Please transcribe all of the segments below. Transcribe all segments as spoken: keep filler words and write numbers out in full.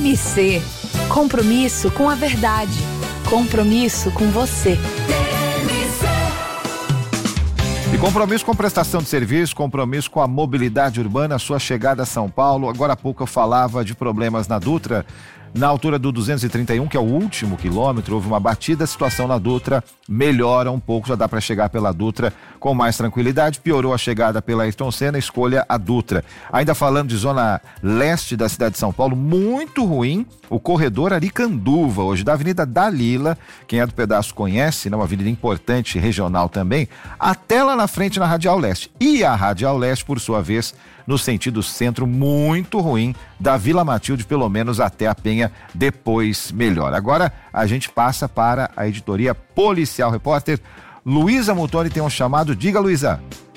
M C, compromisso com a verdade, compromisso com você. E compromisso com prestação de serviço, compromisso com a mobilidade urbana, sua chegada a São Paulo. Agora há pouco eu falava de problemas na Dutra. Na altura do duzentos e trinta e um, que é o último quilômetro, houve uma batida, a situação na Dutra melhora um pouco, já dá para chegar pela Dutra com mais tranquilidade. Piorou a chegada pela Ayrton Senna, escolha a Dutra. Ainda falando de zona leste da cidade de São Paulo, muito ruim o corredor Aricanduva, hoje da Avenida Dalila, quem é do pedaço conhece, né, uma avenida importante regional também, até lá na frente na Radial Leste. E a Radial Leste, por sua vez, no sentido centro, muito ruim, da Vila Matilde, pelo menos até a Penha, depois melhor. Agora a gente passa para a editoria policial. Repórter Luísa Mutoni tem um chamado. Diga, Luísa.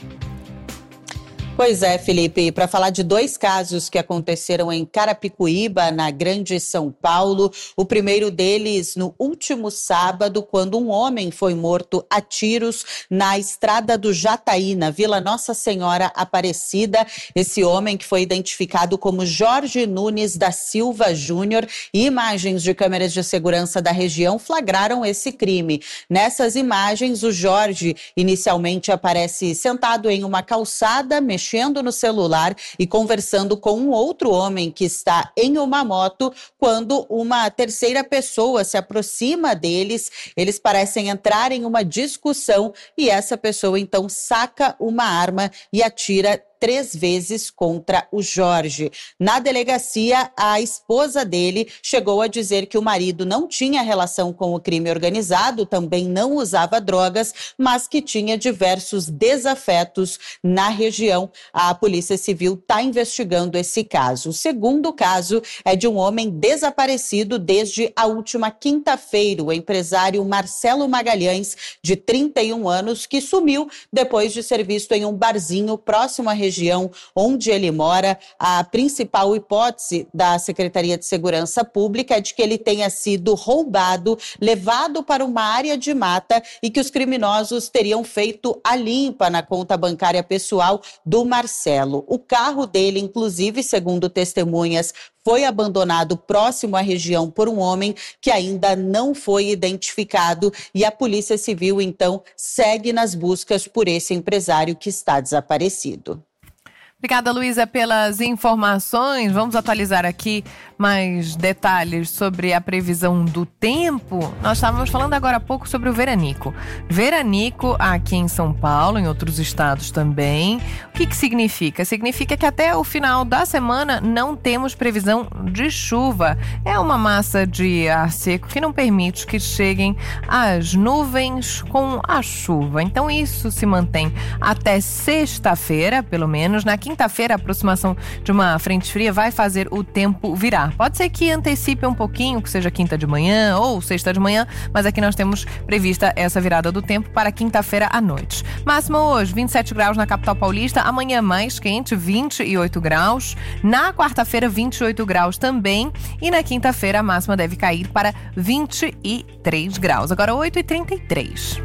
Pois é, Felipe, para falar de dois casos que aconteceram em Carapicuíba, na Grande São Paulo. O primeiro deles no último sábado, quando um homem foi morto a tiros na estrada do Jataí, na Vila Nossa Senhora Aparecida. Esse homem, que foi identificado como Jorge Nunes da Silva Júnior, e imagens de câmeras de segurança da região flagraram esse crime. Nessas imagens, o Jorge inicialmente aparece sentado em uma calçada, mexendo mexendo no celular e conversando com um outro homem que está em uma moto, quando uma terceira pessoa se aproxima deles. Eles parecem entrar em uma discussão e essa pessoa então saca uma arma e atira três vezes contra o Jorge. Na delegacia, a esposa dele chegou a dizer que o marido não tinha relação com o crime organizado, também não usava drogas, mas que tinha diversos desafetos na região. A Polícia Civil está investigando esse caso. O segundo caso é de um homem desaparecido desde a última quinta-feira, o empresário Marcelo Magalhães, de trinta e um anos, que sumiu depois de ser visto em um barzinho próximo à região onde ele mora. A principal hipótese da Secretaria de Segurança Pública é de que ele tenha sido roubado, levado para uma área de mata e que os criminosos teriam feito a limpa na conta bancária pessoal do Marcelo. O carro dele, inclusive, segundo testemunhas, foi abandonado próximo à região por um homem que ainda não foi identificado, e a Polícia Civil, então, segue nas buscas por esse empresário que está desaparecido. Obrigada, Luísa, pelas informações. Vamos atualizar aqui mais detalhes sobre a previsão do tempo. Nós estávamos falando agora há pouco sobre o veranico. Veranico aqui em São Paulo, em outros estados também. O que que significa? Significa que até o final da semana não temos previsão de chuva. É uma massa de ar seco que não permite que cheguem as nuvens com a chuva. Então isso se mantém até sexta-feira, pelo menos. Na quinta-feira, a aproximação de uma frente fria vai fazer o tempo virar. Pode ser que antecipe um pouquinho, que seja quinta de manhã ou sexta de manhã, mas aqui nós temos prevista essa virada do tempo para quinta-feira à noite. Máxima hoje, vinte e sete graus na capital paulista, amanhã mais quente, vinte e oito graus. Na quarta-feira, vinte e oito graus também. E na quinta-feira, a máxima deve cair para vinte e três graus. Agora, oito e trinta e três.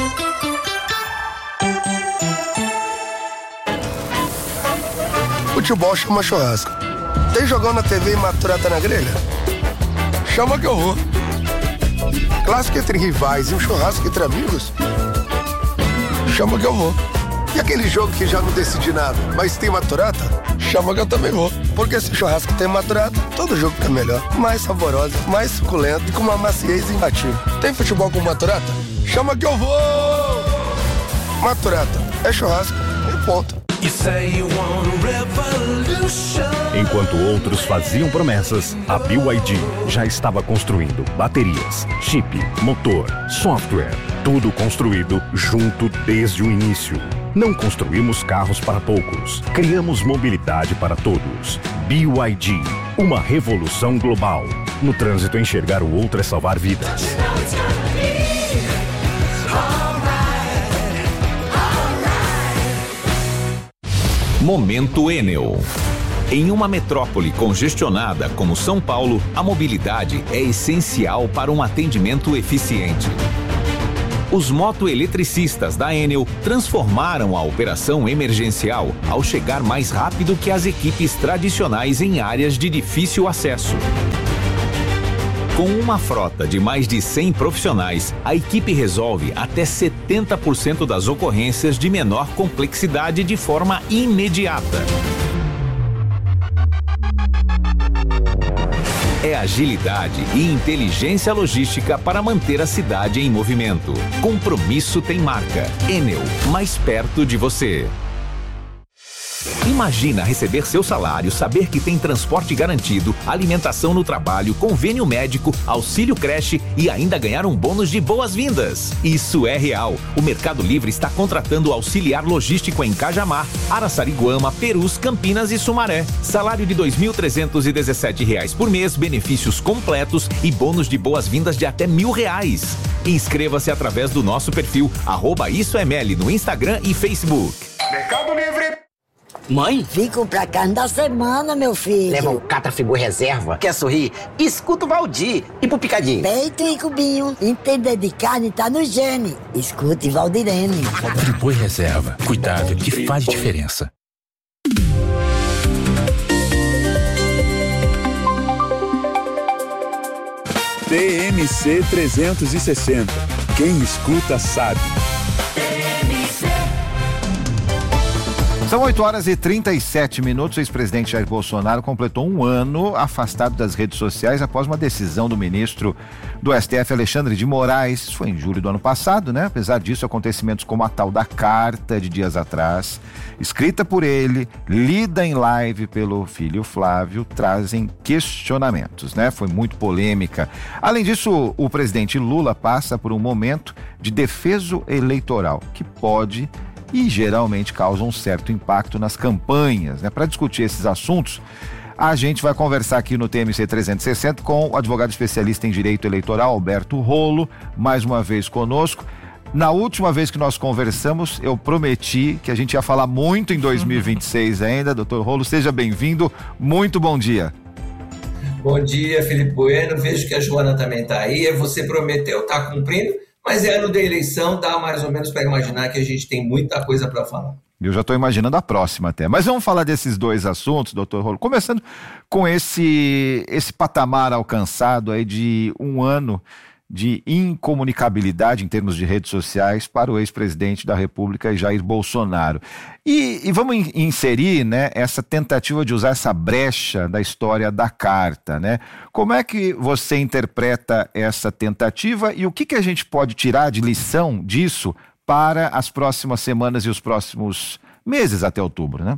Futebol chama churrasco. Tem jogão na T V e maturata na grelha? Chama que eu vou. Clássico entre rivais e um churrasco entre amigos? Chama que eu vou. E aquele jogo que já não decidi nada, mas tem maturata? Chama que eu também vou. Porque se churrasco tem maturata, todo jogo fica melhor. Mais saboroso, mais suculento e com uma maciez imbatível. Tem futebol com maturata? Chama que eu vou! Maturata é churrasco e ponto. Enquanto outros faziam promessas, a B Y D já estava construindo baterias, chip, motor, software, tudo construído junto desde o início. Não construímos carros para poucos, criamos mobilidade para todos. B Y D, uma revolução global. No trânsito, enxergar o outro é salvar vidas. Momento Enel. Em uma metrópole congestionada como São Paulo, a mobilidade é essencial para um atendimento eficiente. Os motoeletricistas da Enel transformaram a operação emergencial ao chegar mais rápido que as equipes tradicionais em áreas de difícil acesso. Com uma frota de mais de cem profissionais, a equipe resolve até setenta por cento das ocorrências de menor complexidade de forma imediata. É agilidade e inteligência logística para manter a cidade em movimento. Compromisso tem marca. Enel, mais perto de você. Imagina receber seu salário, saber que tem transporte garantido, alimentação no trabalho, convênio médico, auxílio creche e ainda ganhar um bônus de boas-vindas. Isso é real. O Mercado Livre está contratando auxiliar logístico em Cajamar, Araçariguama, Perus, Campinas e Sumaré. Salário de dois mil trezentos e dezessete reais por mês, benefícios completos e bônus de boas-vindas de até mil reais. Inscreva-se através do nosso perfil arroba Isso é Meli no Instagram e Facebook. Mercado Livre. Mãe? Fico pra carne da semana, meu filho. Leva um Catrafigura reserva. Quer sorrir? Escuta o Valdir. E pro picadinho? Peito e cubinho. Entender de carne tá no gene. Escute Valdirene. Friboi reserva. Cuidado que faz diferença. T M C trezentos e sessenta. Quem escuta sabe. São oito horas e trinta e sete minutos. O ex-presidente Jair Bolsonaro completou um ano afastado das redes sociais após uma decisão do ministro do S T F, Alexandre de Moraes. Isso foi em julho do ano passado, né? Apesar disso, acontecimentos como a tal da carta de dias atrás, escrita por ele, lida em live pelo filho Flávio, trazem questionamentos, né? Foi muito polêmica. Além disso, o presidente Lula passa por um momento de defeso eleitoral que pode e geralmente causa um certo impacto nas campanhas, né? Para discutir esses assuntos, a gente vai conversar aqui no T M C trezentos e sessenta com o advogado especialista em direito eleitoral, Alberto Rolo, mais uma vez conosco. Na última vez que nós conversamos, eu prometi que a gente ia falar muito em dois mil e vinte e seis ainda. Doutor Rolo, seja bem-vindo, muito bom dia. Bom dia, Felipe Bueno, vejo que a Joana também está aí, você prometeu, está cumprindo. Mas é ano da eleição, dá mais ou menos para imaginar que a gente tem muita coisa para falar. Eu já estou imaginando a próxima até. Mas vamos falar desses dois assuntos, doutor Rolo. Começando com esse, esse patamar alcançado aí de um ano de incomunicabilidade em termos de redes sociais para o ex-presidente da República, Jair Bolsonaro. E, e vamos in, inserir, né, essa tentativa de usar essa brecha da história da carta, né? Como é que você interpreta essa tentativa e o que, que a gente pode tirar de lição disso para as próximas semanas e os próximos meses até outubro, né?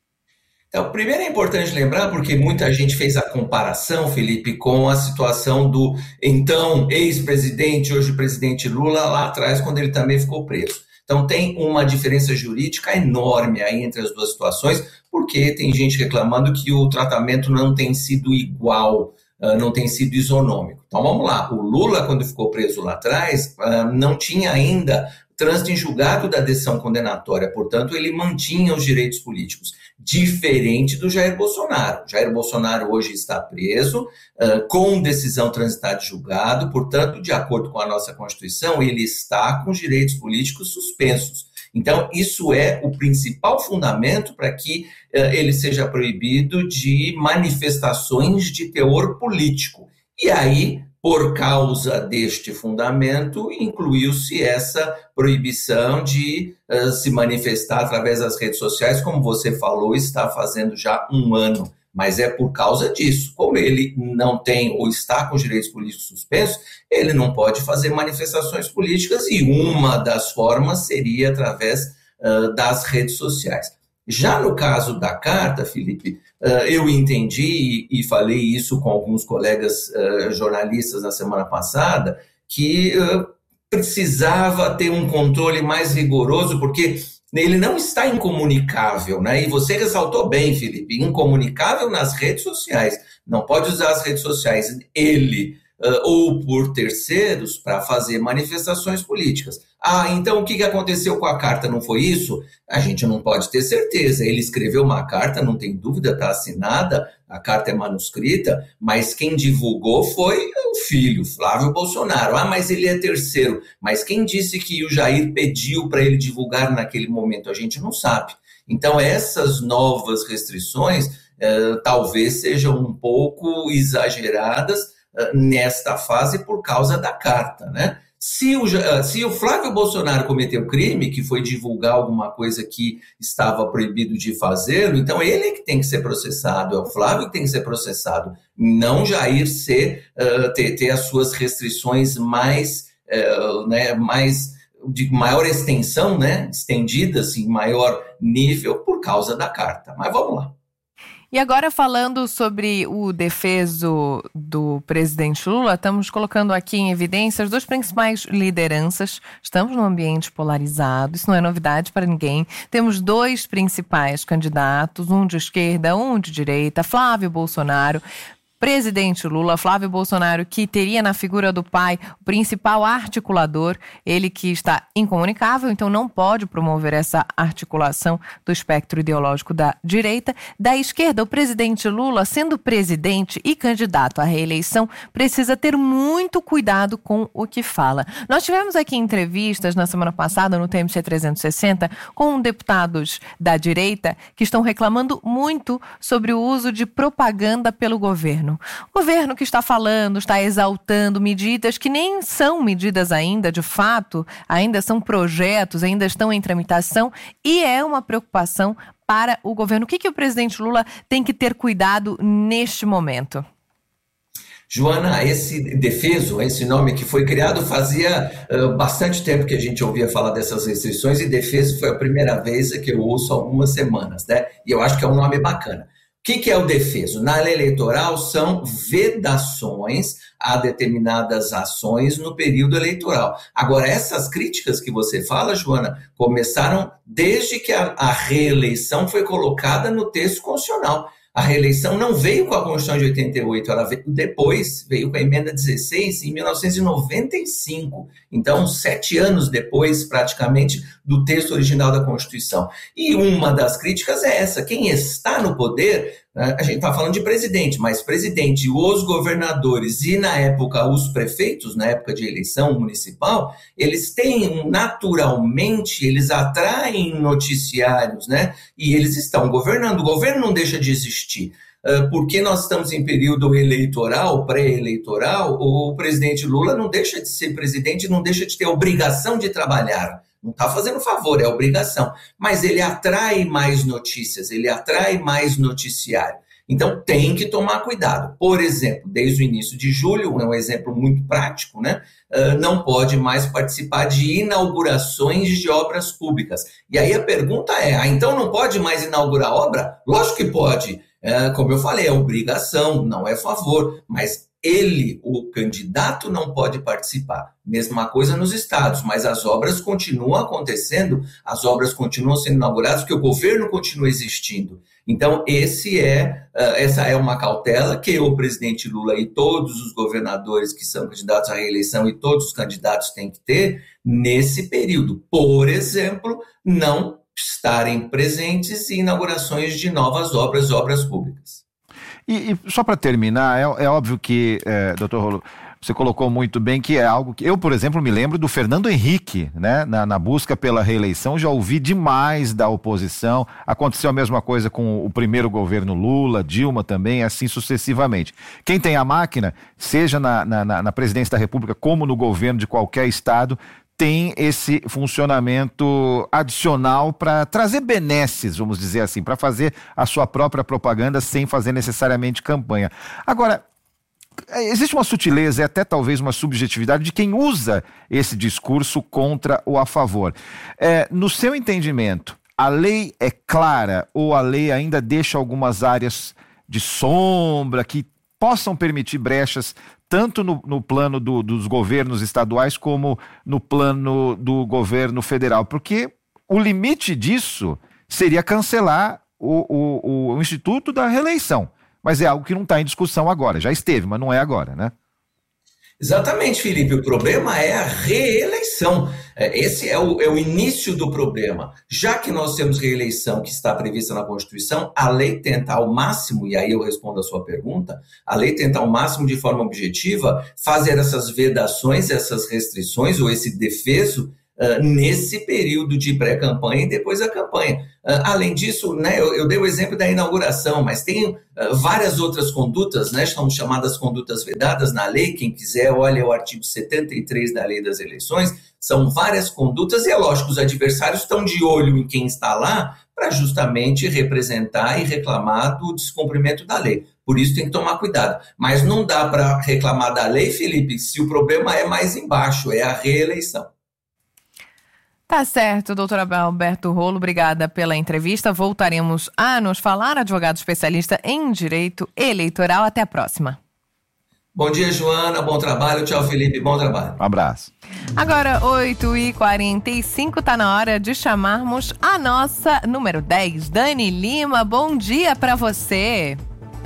Então, primeiro é importante lembrar, porque muita gente fez a comparação, Felipe, com a situação do então ex-presidente, hoje presidente Lula, lá atrás, quando ele também ficou preso. Então tem uma diferença jurídica enorme aí entre as duas situações, porque tem gente reclamando que o tratamento não tem sido igual, não tem sido isonômico. Então vamos lá, o Lula, quando ficou preso lá atrás, não tinha ainda trânsito em julgado da decisão condenatória, portanto ele mantinha os direitos políticos, diferente do Jair Bolsonaro. Jair Bolsonaro hoje está preso, uh, com decisão transitada de julgado, portanto, de acordo com a nossa Constituição, ele está com os direitos políticos suspensos. Então, isso é o principal fundamento para que uh, ele seja proibido de manifestações de teor político. E aí, por causa deste fundamento, incluiu-se essa proibição de uh, se manifestar através das redes sociais, como você falou, está fazendo já um ano. Mas é por causa disso. Como ele não tem ou está com os direitos políticos suspensos, ele não pode fazer manifestações políticas e uma das formas seria através uh, das redes sociais. Já no caso da carta, Felipe, eu entendi e falei isso com alguns colegas jornalistas na semana passada, que precisava ter um controle mais rigoroso, porque ele não está incomunicável, né? E você ressaltou bem, Felipe, incomunicável nas redes sociais. Não pode usar as redes sociais, ele ou por terceiros, para fazer manifestações políticas. Ah, então o que aconteceu com a carta? Não foi isso? A gente não pode ter certeza. Ele escreveu uma carta, não tem dúvida, está assinada, a carta é manuscrita, mas quem divulgou foi o filho, Flávio Bolsonaro. Ah, mas ele é terceiro. Mas quem disse que o Jair pediu para ele divulgar naquele momento? A gente não sabe. Então, essas novas restrições eh, talvez sejam um pouco exageradas, uh, nesta fase por causa da carta, né? Se o, uh, se o Flávio Bolsonaro cometeu crime, que foi divulgar alguma coisa que estava proibido de fazê-lo, então ele é que tem que ser processado, é o Flávio que tem que ser processado, não Jair ser, uh, ter, ter as suas restrições mais, uh, né, mais de maior extensão, né, estendidas em maior nível por causa da carta. Mas vamos lá. E agora, falando sobre o defeso do presidente Lula, estamos colocando aqui em evidência as duas principais lideranças. Estamos num ambiente polarizado, isso não é novidade para ninguém. Temos dois principais candidatos, um de esquerda, um de direita, Flávio Bolsonaro. Presidente Lula, Flávio Bolsonaro, que teria na figura do pai o principal articulador, ele que está incomunicável, então não pode promover essa articulação do espectro ideológico da direita. Da esquerda, o presidente Lula, sendo presidente e candidato à reeleição, precisa ter muito cuidado com o que fala. Nós tivemos aqui entrevistas na semana passada no T M C trezentos e sessenta com deputados da direita que estão reclamando muito sobre o uso de propaganda pelo governo. O governo que está falando, está exaltando medidas que nem são medidas ainda, de fato, ainda são projetos, ainda estão em tramitação e é uma preocupação para o governo. O que, que o presidente Lula tem que ter cuidado neste momento? Joana, esse defeso, esse nome que foi criado, fazia uh, bastante tempo que a gente ouvia falar dessas restrições e defeso foi a primeira vez que eu ouço há algumas semanas, né? E eu acho que é um nome bacana. O que, que é o defeso? Na lei eleitoral são vedações a determinadas ações no período eleitoral. Agora, essas críticas que você fala, Joana, começaram desde que a, a reeleição foi colocada no texto constitucional. A reeleição não veio com a Constituição de oitenta e oito, ela veio depois, veio com a emenda dezesseis em mil novecentos e noventa e cinco. Então, sete anos depois, praticamente, do texto original da Constituição. E uma das críticas é essa, quem está no poder, né, a gente está falando de presidente, mas presidente, os governadores e, na época, os prefeitos, na época de eleição municipal, eles têm, naturalmente, eles atraem noticiários, né? E eles estão governando. O governo não deixa de existir. Porque nós estamos em período eleitoral, pré-eleitoral, o presidente Lula não deixa de ser presidente, não deixa de ter a obrigação de trabalhar. Não está fazendo favor, é obrigação. Mas ele atrai mais notícias, ele atrai mais noticiário. Então tem que tomar cuidado. Por exemplo, desde o início de julho, é um exemplo muito prático, né? Uh, não pode mais participar de inaugurações de obras públicas. E aí a pergunta é, ah, então não pode mais inaugurar obra? Lógico que pode. Uh, como eu falei, é obrigação, não é favor, mas ele, o candidato, não pode participar. Mesma coisa nos estados, mas as obras continuam acontecendo, as obras continuam sendo inauguradas, porque o governo continua existindo. Então, esse é, uh, essa é uma cautela que o presidente Lula e todos os governadores que são candidatos à reeleição e todos os candidatos têm que ter nesse período. Por exemplo, não estarem presentes em inaugurações de novas obras, obras públicas. E, e só para terminar, é, é óbvio que, é, doutor Rolo, você colocou muito bem que é algo que eu, por exemplo, me lembro do Fernando Henrique, né, na, na busca pela reeleição, já ouvi demais da oposição, aconteceu a mesma coisa com o primeiro governo Lula, Dilma também, assim sucessivamente. Quem tem a máquina, seja na, na, na presidência da República como no governo de qualquer estado, tem esse funcionamento adicional para trazer benesses, vamos dizer assim, para fazer a sua própria propaganda sem fazer necessariamente campanha. Agora, existe uma sutileza e até talvez uma subjetividade de quem usa esse discurso contra ou a favor. É, no seu entendimento, a lei é clara ou a lei ainda deixa algumas áreas de sombra que possam permitir brechas tanto no, no plano do, dos governos estaduais como no plano do governo federal? Porque o limite disso seria cancelar o, o, o Instituto da Reeleição. Mas é algo que não está em discussão agora. Já esteve, mas não é agora, né? Exatamente, Felipe. O problema é a reeleição. Esse é o, é o início do problema. Já que nós temos reeleição que está prevista na Constituição, a lei tenta ao máximo, e aí eu respondo a sua pergunta, a lei tenta ao máximo, de forma objetiva, fazer essas vedações, essas restrições, ou esse defeso, uh, nesse período de pré-campanha e depois da campanha. Uh, além disso, né, eu, eu dei o exemplo da inauguração, mas tem uh, várias outras condutas, né, são chamadas condutas vedadas na lei. Quem quiser, olha o artigo setenta e três da Lei das Eleições. São várias condutas e é lógico, os adversários estão de olho em quem está lá para justamente representar e reclamar do descumprimento da lei. Por isso tem que tomar cuidado. Mas não dá para reclamar da lei, Felipe, se o problema é mais embaixo, é a reeleição. Tá certo, doutor Alberto Rolo, obrigada pela entrevista. Voltaremos a nos falar, advogado especialista em direito eleitoral. Até a próxima. Bom dia, Joana, bom trabalho. Tchau, Felipe, bom trabalho. Um abraço. Agora, oito e quarenta e cinco, tá na hora de chamarmos a nossa número dez, Dani Lima. Bom dia para você.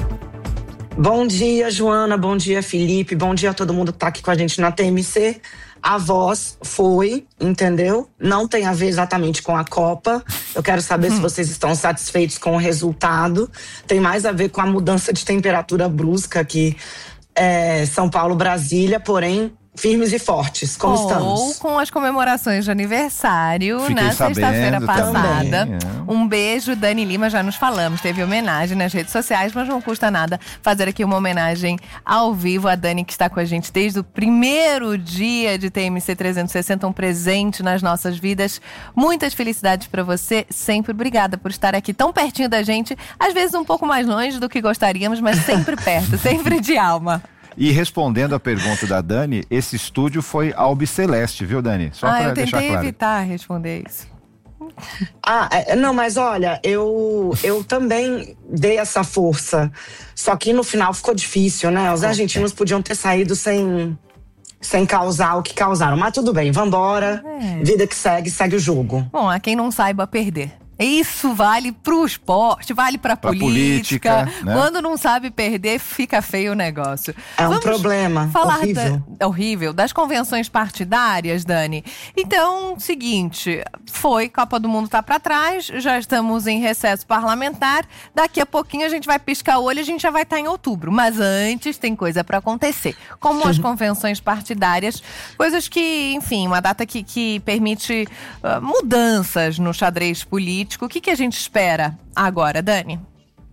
Bom dia, Joana, bom dia, Felipe, bom dia a todo mundo que tá aqui com a gente na T M C. A voz foi, entendeu? Não tem a ver exatamente com a Copa. Eu quero saber hum. se vocês estão satisfeitos com o resultado. Tem mais a ver com a mudança de temperatura brusca aqui. É, São Paulo, Brasília, porém firmes e fortes, como Ou estamos? Ou com as comemorações de aniversário. Fiquei na sexta-feira passada. Também, é. Um beijo, Dani Lima, já nos falamos. Teve homenagem nas redes sociais, mas não custa nada fazer aqui uma homenagem ao vivo. A Dani, que está com a gente desde o primeiro dia de T M C trezentos e sessenta, um presente nas nossas vidas. Muitas felicidades para você, sempre. Obrigada por estar aqui tão pertinho da gente, às vezes um pouco mais longe do que gostaríamos, mas sempre perto, sempre de alma. E respondendo a pergunta da Dani, esse estúdio foi albiceleste, viu, Dani? Só ah, para eu deixar tentei claro. evitar responder isso. Ah, não, mas olha, eu, eu também dei essa força. Só que no final ficou difícil, né? Os argentinos podiam ter saído sem, sem causar o que causaram. Mas tudo bem, vambora. É. Vida que segue, segue o jogo. Bom, a quem não saiba perder. Isso vale pro esporte, vale pra, pra política. política né? Quando não sabe perder, fica feio o negócio. É um Vamos problema falar horrível. Da, horrível, das convenções partidárias, Dani. Então, seguinte, foi, Copa do Mundo tá pra trás, já estamos em recesso parlamentar, daqui a pouquinho a gente vai piscar o olho e a gente já vai estar em outubro. Mas antes tem coisa pra acontecer, como as convenções partidárias, coisas que, enfim, uma data que, que permite uh, mudanças no xadrez político. O que, que a gente espera agora, Dani?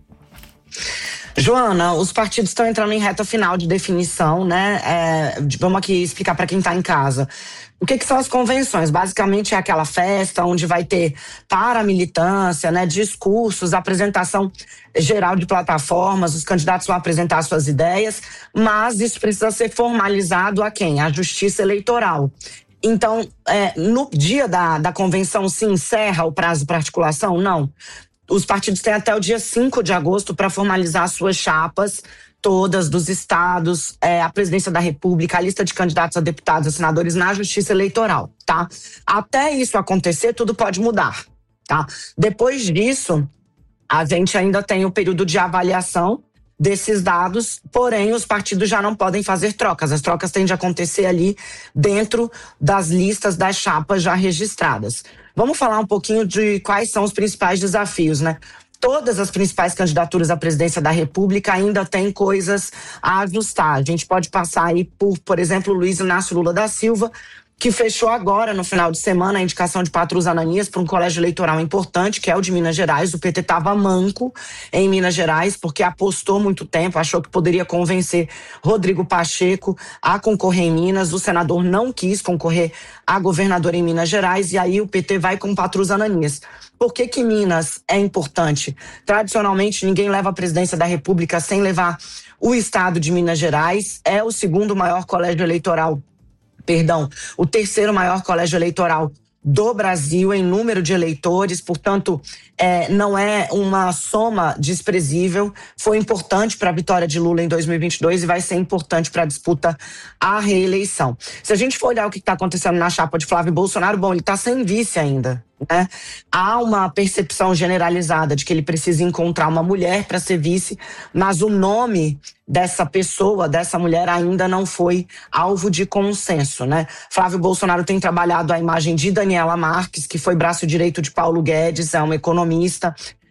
Joana, os partidos estão entrando em reta final de definição, né? É, vamos aqui explicar para quem está em casa. O que, que são as convenções? Basicamente é aquela festa onde vai ter para a militância, né, discursos, apresentação geral de plataformas, os candidatos vão apresentar suas ideias, mas isso precisa ser formalizado a quem? A Justiça Eleitoral. Então, é, no dia da, da convenção se encerra o prazo para articulação? Não. Os partidos têm até o dia cinco de agosto para formalizar suas chapas, todas dos estados, é, a presidência da República, a lista de candidatos a deputados e senadores na Justiça Eleitoral, tá? Até isso acontecer, tudo pode mudar, tá? Depois disso, a gente ainda tem o período de avaliação desses dados, porém os partidos já não podem fazer trocas. As trocas têm de acontecer ali dentro das listas das chapas já registradas. Vamos falar um pouquinho de quais são os principais desafios, né? Todas as principais candidaturas à presidência da República ainda têm coisas a ajustar. A gente pode passar aí por, por exemplo, Luiz Inácio Lula da Silva, que fechou agora, no final de semana, a indicação de Patrus Ananias para um colégio eleitoral importante, que é o de Minas Gerais. O P T estava manco em Minas Gerais, porque apostou muito tempo, achou que poderia convencer Rodrigo Pacheco a concorrer em Minas. O senador não quis concorrer a governador em Minas Gerais, e aí o P T vai com Patrus Ananias. Por que que Minas é importante? Tradicionalmente, ninguém leva a presidência da República sem levar o estado de Minas Gerais. É o segundo maior colégio eleitoral Perdão, o terceiro maior colégio eleitoral do Brasil em número de eleitores, portanto, é, não é uma soma desprezível. Foi importante para a vitória de Lula em dois mil e vinte e dois e vai ser importante para a disputa à reeleição. Se a gente for olhar o que está acontecendo na chapa de Flávio Bolsonaro, bom, ele está sem vice ainda, né? Há uma percepção generalizada de que ele precisa encontrar uma mulher para ser vice, mas o nome dessa pessoa, dessa mulher, ainda não foi alvo de consenso, né? Flávio Bolsonaro tem trabalhado a imagem de Daniela Marques, que foi braço direito de Paulo Guedes, é uma economista,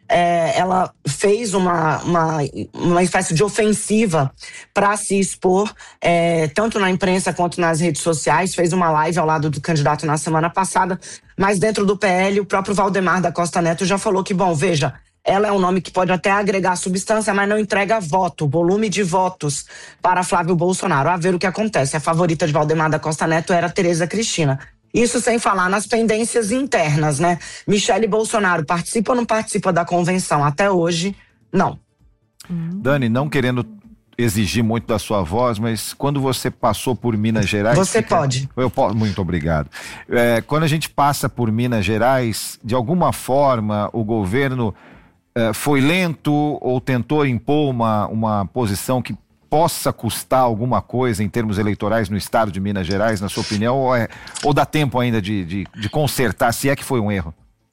é, ela fez uma, uma, uma espécie de ofensiva para se expor, é, tanto na imprensa quanto nas redes sociais, fez uma live ao lado do candidato na semana passada, mas dentro do P L, o próprio Valdemar da Costa Neto já falou que, bom, veja, ela é um nome que pode até agregar substância, mas não entrega voto, volume de votos para Flávio Bolsonaro. A ver o que acontece. A favorita de Valdemar da Costa Neto era Tereza Cristina. Isso sem falar nas pendências internas, né? Michele Bolsonaro participa ou não participa da convenção? Até hoje, não. Dani, não querendo exigir muito da sua voz, mas quando você passou por Minas Gerais... Você fica... pode. Eu posso. Muito obrigado. É, quando a gente passa por Minas Gerais, de alguma forma o governo é, foi lento ou tentou impor uma, uma posição que possa custar alguma coisa em termos eleitorais no estado de Minas Gerais, na sua opinião, ou, é, ou dá tempo ainda de, de, de consertar, se é que foi um erro?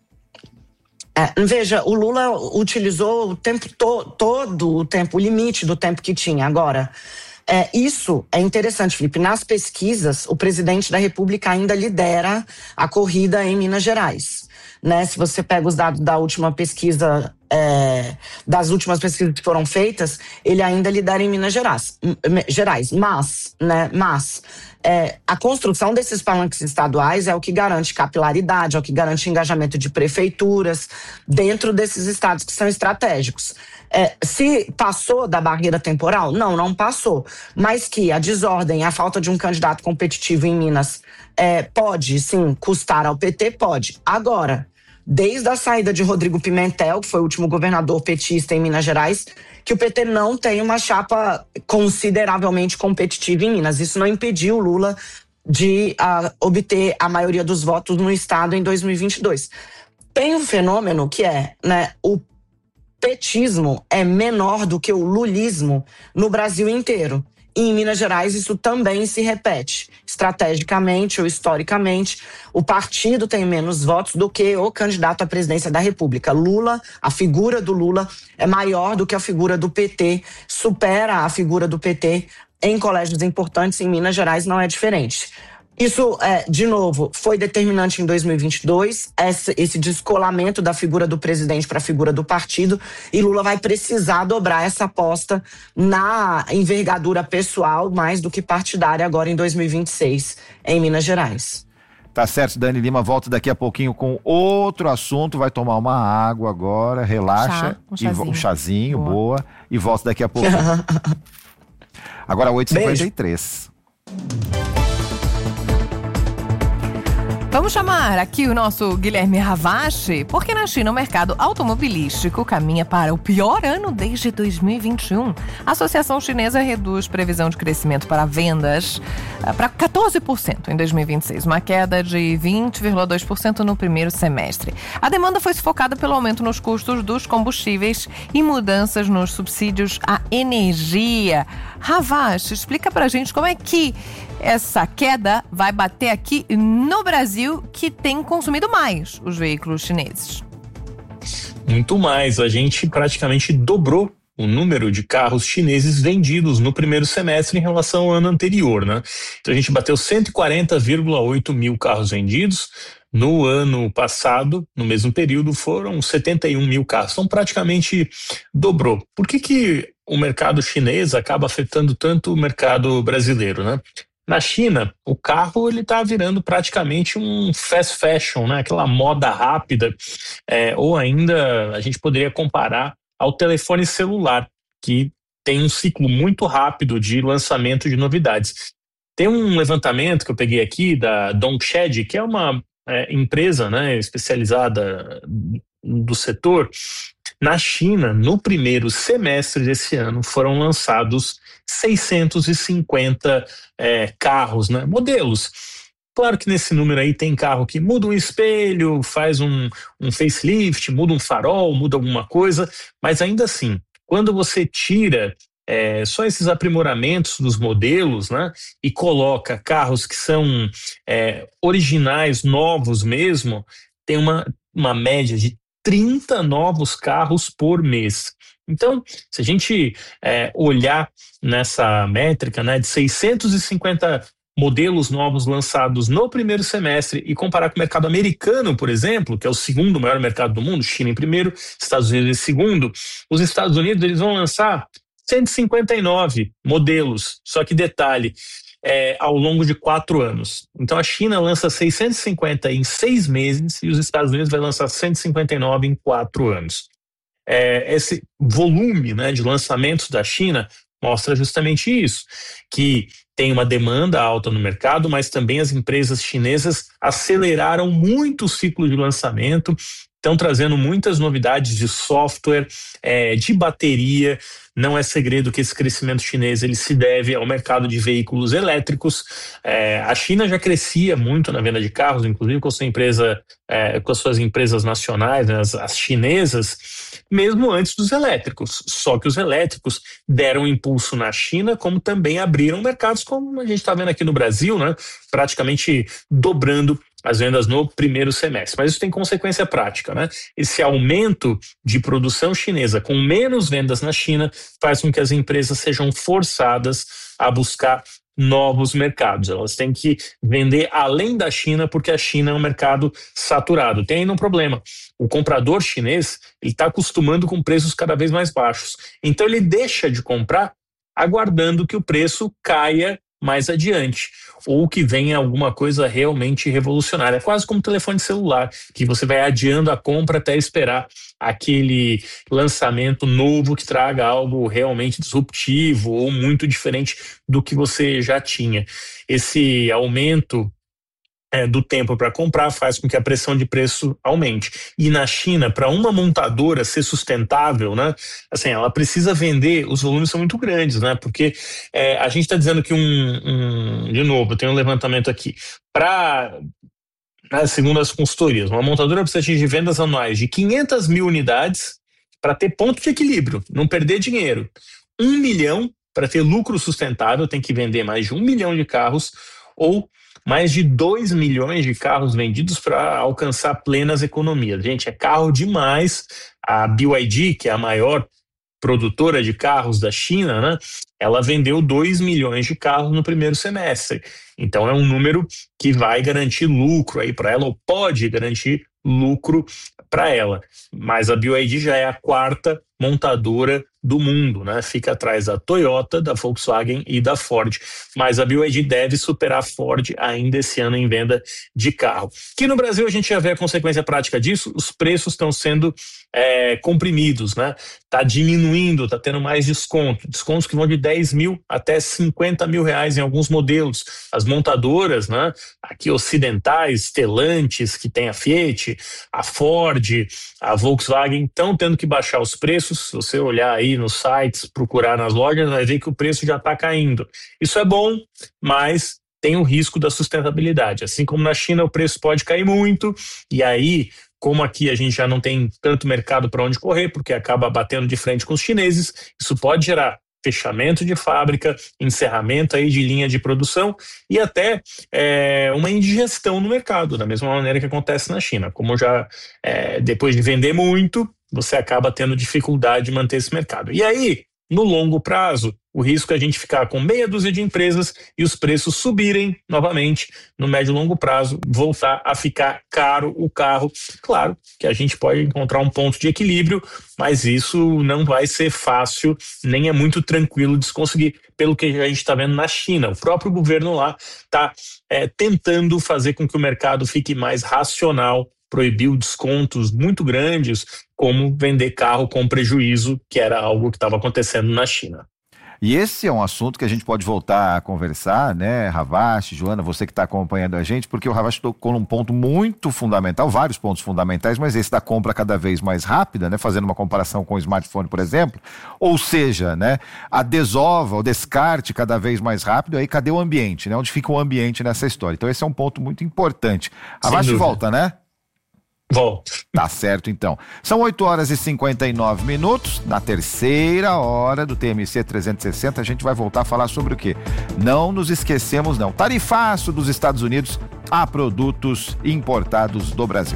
É, veja, o Lula utilizou o tempo to, todo o tempo, o limite do tempo que tinha. Agora, é, isso é interessante, Felipe. Nas pesquisas, o presidente da República ainda lidera a corrida em Minas Gerais. Né? Se você pega os dados da última pesquisa, é, das últimas pesquisas que foram feitas, ele ainda lidera em Minas Gerais. Gerais. Mas, né, mas é, a construção desses palanques estaduais é o que garante capilaridade, é o que garante engajamento de prefeituras dentro desses estados que são estratégicos. É, se passou da barreira temporal? Não, não passou. Mas que a desordem, a falta de um candidato competitivo em Minas é, pode, sim, custar ao P T? Pode. Agora, desde a saída de Rodrigo Pimentel, que foi o último governador petista em Minas Gerais, que o P T não tem uma chapa consideravelmente competitiva em Minas. Isso não impediu o Lula de uh, obter a maioria dos votos no estado em dois mil e vinte e dois. Tem um fenômeno que é, né, o petismo é menor do que o lulismo no Brasil inteiro. E em Minas Gerais isso também se repete. Estrategicamente ou historicamente, o partido tem menos votos do que o candidato à presidência da República. Lula, a figura do Lula é maior do que a figura do P T, supera a figura do P T em colégios importantes. Em Minas Gerais não é diferente. Isso, é, de novo, foi determinante em dois mil e vinte e dois, esse, esse descolamento da figura do presidente para a figura do partido, e Lula vai precisar dobrar essa aposta na envergadura pessoal mais do que partidária agora em dois mil e vinte e seis, em Minas Gerais. Tá certo, Dani Lima volta daqui a pouquinho com outro assunto, vai tomar uma água agora, relaxa, Chá, um chazinho, e, um chazinho boa. boa, e volta daqui a pouco. Agora oito e cinquenta e três. Vamos chamar aqui o nosso Guilherme Ravache, porque na China o mercado automobilístico caminha para o pior ano desde dois mil e vinte e um. A Associação Chinesa reduz previsão de crescimento para vendas para quatorze por cento em dois mil e vinte e seis, uma queda de vinte vírgula dois por cento no primeiro semestre. A demanda foi sufocada pelo aumento nos custos dos combustíveis e mudanças nos subsídios à energia. Ravache, explica pra gente como é que essa queda vai bater aqui no Brasil, que tem consumido mais os veículos chineses. Muito mais. A gente praticamente dobrou o número de carros chineses vendidos no primeiro semestre em relação ao ano anterior, né? Então a gente bateu cento e quarenta vírgula oito mil carros vendidos. No ano passado, no mesmo período, foram setenta e um mil carros. Então praticamente dobrou. Por que que o mercado chinês acaba afetando tanto o mercado brasileiro, né? Na China, o carro ele está virando praticamente um fast fashion, né? Aquela moda rápida, é, ou ainda a gente poderia comparar ao telefone celular, que tem um ciclo muito rápido de lançamento de novidades. Tem um levantamento que eu peguei aqui da Dongshed, que é uma é, empresa, né, especializada do setor. Na China, no primeiro semestre desse ano, foram lançados seiscentos e cinquenta é, carros, né, modelos. Claro que nesse número aí tem carro que muda um espelho, faz um, um facelift, muda um farol, muda alguma coisa, mas ainda assim, quando você tira é, só esses aprimoramentos dos modelos, né, e coloca carros que são é, originais, novos mesmo, tem uma, uma média de trinta novos carros por mês. Então, se a gente é, olhar nessa métrica, né, de seiscentos e cinquenta modelos novos lançados no primeiro semestre e comparar com o mercado americano, por exemplo, que é o segundo maior mercado do mundo, China em primeiro, Estados Unidos em segundo, os Estados Unidos eles vão lançar cento e cinquenta e nove modelos, só que detalhe, é, ao longo de quatro anos. Então a China lança seiscentos e cinquenta em seis meses e os Estados Unidos vai lançar cento e cinquenta e nove em quatro anos. É, esse volume, né, de lançamentos da China mostra justamente isso, que tem uma demanda alta no mercado, mas também as empresas chinesas aceleraram muito o ciclo de lançamento, estão trazendo muitas novidades de software, é, de bateria. Não é segredo que esse crescimento chinês ele se deve ao mercado de veículos elétricos. É, a China já crescia muito na venda de carros, inclusive com a sua empresa, é, com as suas empresas nacionais, né, as, as chinesas, mesmo antes dos elétricos. Só que os elétricos deram impulso na China, como também abriram mercados, como a gente está vendo aqui no Brasil, né, praticamente dobrando as vendas no primeiro semestre. Mas isso tem consequência prática, né? Esse aumento de produção chinesa com menos vendas na China faz com que as empresas sejam forçadas a buscar novos mercados. Elas têm que vender além da China porque a China é um mercado saturado. Tem ainda um problema. O comprador chinês ele está acostumando com preços cada vez mais baixos. Então ele deixa de comprar aguardando que o preço caia mais adiante, ou que venha alguma coisa realmente revolucionária. É quase como telefone celular, que você vai adiando a compra até esperar aquele lançamento novo que traga algo realmente disruptivo ou muito diferente do que você já tinha. Esse aumento É, do tempo para comprar faz com que a pressão de preço aumente. E na China, para uma montadora ser sustentável, né, assim, ela precisa vender, os volumes são muito grandes, né, porque é, a gente está dizendo que um, um, de novo, tem um levantamento aqui, para, né, segundo as consultorias, uma montadora precisa atingir vendas anuais de quinhentas mil unidades para ter ponto de equilíbrio, não perder dinheiro. Um milhão para ter lucro sustentável, tem que vender mais de um milhão de carros, ou mais de dois milhões de carros vendidos para alcançar plenas economias. Gente, é carro demais. A B Y D, que é a maior produtora de carros da China, né, ela vendeu dois milhões de carros no primeiro semestre. Então é um número que vai garantir lucro aí para ela, ou pode garantir lucro para ela. Mas a B Y D já é a quarta montadora do mundo, né? Fica atrás da Toyota, da Volkswagen e da Ford. Mas a B Y D deve superar a Ford ainda esse ano em venda de carro. Aqui no Brasil a gente já vê a consequência prática disso, os preços estão sendo é, comprimidos, né? Tá diminuindo, tá tendo mais desconto. Descontos que vão de dez mil até cinquenta mil reais em alguns modelos. As montadoras, né? Aqui ocidentais, Stellantis, que tem a Fiat, a Ford, a Volkswagen, estão tendo que baixar os preços. Se você olhar aí nos sites, procurar nas lojas, vai ver que o preço já está caindo. Isso é bom, mas tem o risco da sustentabilidade. Assim como na China o preço pode cair muito, e aí, como aqui a gente já não tem tanto mercado para onde correr, porque acaba batendo de frente com os chineses, isso pode gerar fechamento de fábrica, encerramento aí de linha de produção e até é, uma indigestão no mercado, da mesma maneira que acontece na China. Como já, é, depois de vender muito, você acaba tendo dificuldade de manter esse mercado. E aí, no longo prazo, o risco é a gente ficar com meia dúzia de empresas e os preços subirem novamente, no médio e longo prazo, voltar a ficar caro o carro. Claro que a gente pode encontrar um ponto de equilíbrio, mas isso não vai ser fácil, nem é muito tranquilo de se conseguir, pelo que a gente está vendo na China. O próprio governo lá está é, tentando fazer com que o mercado fique mais racional, proibiu descontos muito grandes, como vender carro com prejuízo, que era algo que estava acontecendo na China. E esse é um assunto que a gente pode voltar a conversar, né, Ravache, Joana, você que está acompanhando a gente, porque o Ravache tocou num ponto muito fundamental, vários pontos fundamentais, mas esse da compra cada vez mais rápida, né, fazendo uma comparação com o smartphone, por exemplo, ou seja, né, a desova, o descarte cada vez mais rápido, aí cadê o ambiente, né, onde fica o ambiente nessa história? Então esse é um ponto muito importante. Ravache volta, né? Volto. Tá certo, então. São oito horas e cinquenta e nove minutos. Na terceira hora do T M C trezentos e sessenta, a gente vai voltar a falar sobre o quê? Não nos esquecemos, não. Tarifaço dos Estados Unidos a produtos importados do Brasil.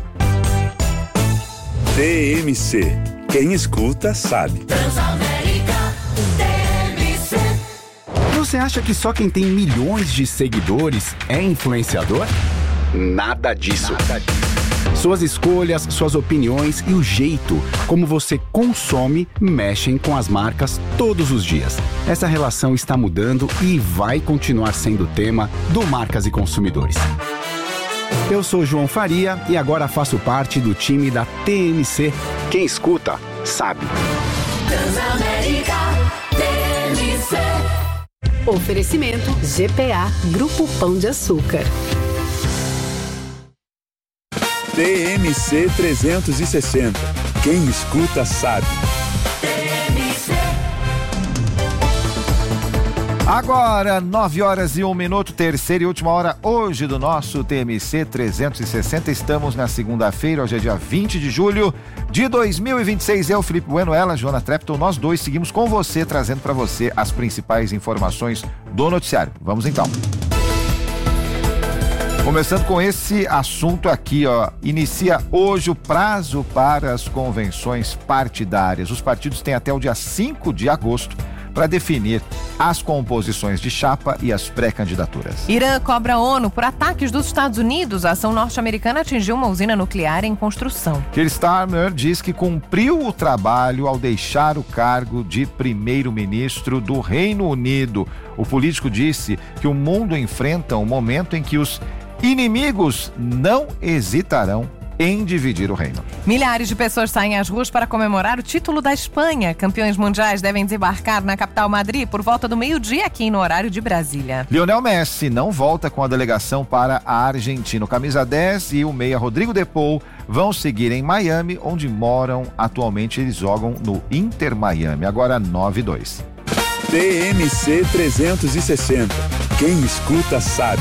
T M C. Quem escuta, sabe. Transamérica, T M C. No Você acha que só quem tem milhões de seguidores é influenciador? Nada disso. Nada disso. Suas escolhas, suas opiniões e o jeito como você consome mexem com as marcas todos os dias. Essa relação está mudando e vai continuar sendo tema do Marcas e Consumidores. Eu sou João Faria e agora faço parte do time da T M C. Quem escuta, sabe. Transamérica T M C. Oferecimento G P A Grupo Pão de Açúcar. T M C trezentos e sessenta. Quem escuta sabe. Agora, nove horas e um minuto, terceira e última hora hoje do nosso T M C trezentos e sessenta. Estamos na segunda-feira, hoje é dia vinte de julho de dois mil e vinte e seis. Eu, Felipe Bueno, ela, Joana Trepton, nós dois seguimos com você, trazendo para você as principais informações do noticiário. Vamos então. Começando com esse assunto aqui, ó, inicia hoje o prazo para as convenções partidárias. Os partidos têm até o dia cinco de agosto para definir as composições de chapa e as pré-candidaturas. Irã cobra a ONU por ataques dos Estados Unidos. A ação norte-americana atingiu uma usina nuclear em construção. Keir Starmer diz que cumpriu o trabalho ao deixar o cargo de primeiro-ministro do Reino Unido. O político disse que o mundo enfrenta um momento em que os inimigos não hesitarão em dividir o reino. Milhares de pessoas saem às ruas para comemorar o título da Espanha. Campeões mundiais devem desembarcar na capital Madrid por volta do meio-dia aqui no horário de Brasília. Lionel Messi não volta com a delegação para a Argentina. O camisa dez e o meia Rodrigo De Paul vão seguir em Miami, onde moram atualmente. Eles jogam no Inter Miami. Agora nove e dois. T M C trezentos e sessenta. Quem escuta sabe.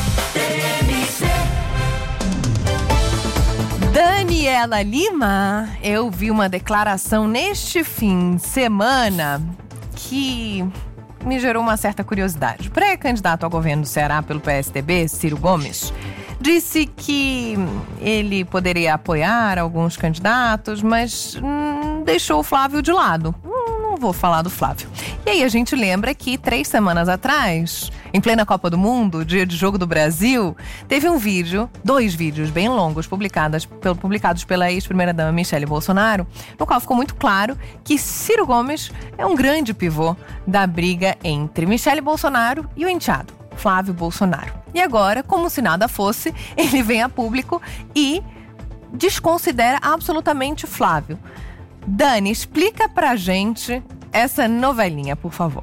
Daniela Lima, eu vi uma declaração neste fim de semana que me gerou uma certa curiosidade. O pré-candidato ao governo do Ceará pelo P S D B, Ciro Gomes, disse que ele poderia apoiar alguns candidatos, mas hum, deixou o Flávio de lado. Hum, não vou falar do Flávio. E aí a gente lembra que três semanas atrás, em plena Copa do Mundo, dia de jogo do Brasil, teve um vídeo, dois vídeos bem longos publicados, publicados pela ex-primeira-dama Michele Bolsonaro, no qual ficou muito claro que Ciro Gomes é um grande pivô da briga entre Michele Bolsonaro e o enteado, Flávio Bolsonaro. E agora, como se nada fosse, ele vem a público e desconsidera absolutamente Flávio. Dani, explica pra gente essa novelinha, por favor.